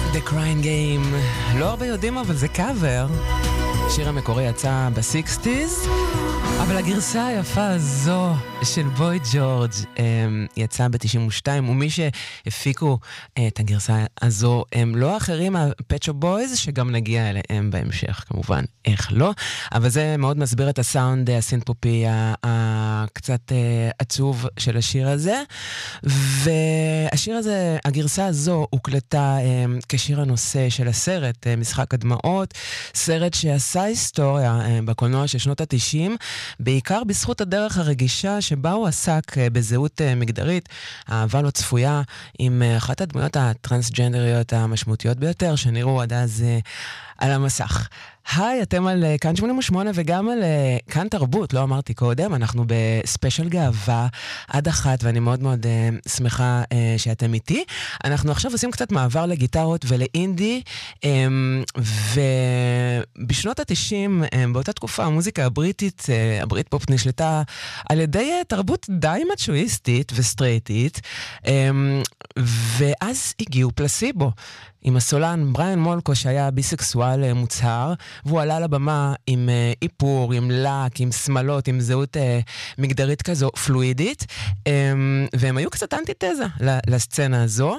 The Crying Game. לא הרבה יודעים, אבל זה קאבר. השיר המקורי יצא ב-60s, אבל הגרסה היפה הזו של בוי ג'ורג' יצא ב-92, ומי שהפיקו את הגרסה הזו הם לא אחרים מהפט שופ בויז, שגם נגיע אליהם בהמשך, כמובן, איך לא. אבל זה מאוד מסביר את הסאונד הסינתפופי הקצת עצוב של השיר הזה. והשיר הזה, הגרסה הזו, הוקלטה כשיר הנושא של הסרט, משחק הדמעות, סרט שעשה היסטוריה בקולנוע של שנות ה-90, בעיקר בזכות הדרך הרגישה שבה הוא עסק בזהות מגדרית, אהבה לא צפויה, עם אחת הדמויות הטרנסג'נדריות המשמעותיות ביותר, שנראו עד אז על המסך. היי, אתם על כאן 88 וגם על כאן תרבות, לא אמרתי קודם, אנחנו בספיישל גאווה עד 1, ואני מאוד מאוד שמחה שאתם איתי. אנחנו עכשיו עושים קצת מעבר לגיטרות ולאינדי, ובשנות ה-90, באותה תקופה, המוזיקה הבריטית, הברית פופ נשלטה על ידי תרבות די מצ'ואיסטית וסטרייטית, ואז הגיעו פלסיבו. עם הסולן בריאן מולקו שהיה ביסקסואל מוצהר, והוא עלה לבמה עם איפור, עם לק, עם שמלות, עם זהות מגדרית כזו פלואידית, והם היו קצת אנטיתזה לסצנה הזו,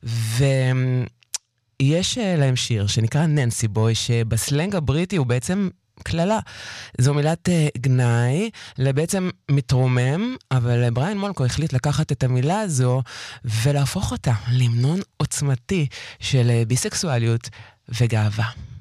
ויש להם שיר שנקרא ננסי בוי, שבסלנג הבריטי הוא בעצם כללה. זו מילת גנאי לבעצם מתרומם, אבל בריאן מולקו החליט לקחת את המילה הזו ולהפוך אותה למנון עוצמתי של ביסקסואליות וגאווה.